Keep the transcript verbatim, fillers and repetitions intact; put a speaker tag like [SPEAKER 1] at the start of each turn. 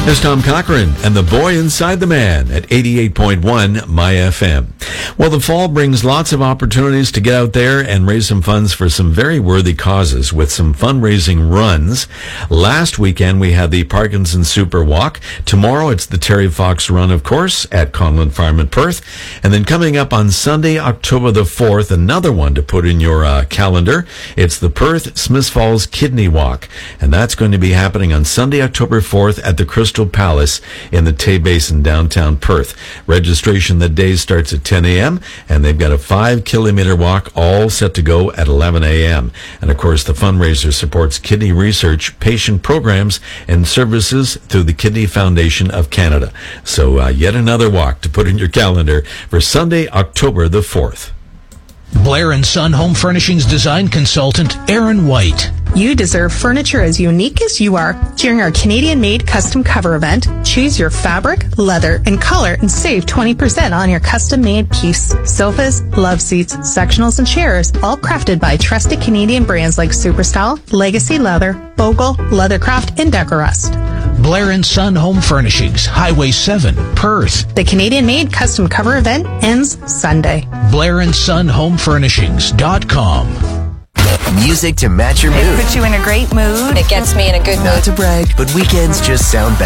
[SPEAKER 1] There's Tom Cochran and The Boy Inside the Man at eighty-eight point one My F M. Well, the fall brings lots of opportunities to get out there and raise some funds for some very worthy causes with some fundraising runs. Last weekend, we had the Parkinson Super Walk. Tomorrow, it's the Terry Fox Run, of course, at Conlon Farm in Perth. And then coming up on Sunday, October the fourth, another one to put in your uh, calendar. It's the Perth Smiths Falls Kidney Walk. And that's going to be happening on Sunday, October fourth at the Crystal Palace in the Tay Basin, downtown Perth. Registration that day starts at ten a.m. and they've got a five kilometer walk all set to go at eleven a.m. And of course, the fundraiser supports kidney research, patient programs, and services through the Kidney Foundation of Canada. So uh, yet another walk to put in your calendar for Sunday, October the fourth.
[SPEAKER 2] Blair and Son Home Furnishings design consultant Aaron White.
[SPEAKER 3] You deserve furniture as unique as you are. During our Canadian-made custom cover event, choose your fabric, leather, and color and save twenty percent on your custom-made piece. Sofas, love seats, sectionals, and chairs, all crafted by trusted Canadian brands like Superstyle, Legacy Leather, Bogle, Leathercraft, and Decorust.
[SPEAKER 2] Blair and Son Home Furnishings, Highway seven, Perth.
[SPEAKER 3] The Canadian-made custom cover event ends Sunday.
[SPEAKER 2] Blair and Son Home Furnishings dot com.
[SPEAKER 4] Music to match your mood.
[SPEAKER 5] It puts you in a great mood.
[SPEAKER 6] It gets me in a good mood.
[SPEAKER 4] Not to brag, but weekends just sound better.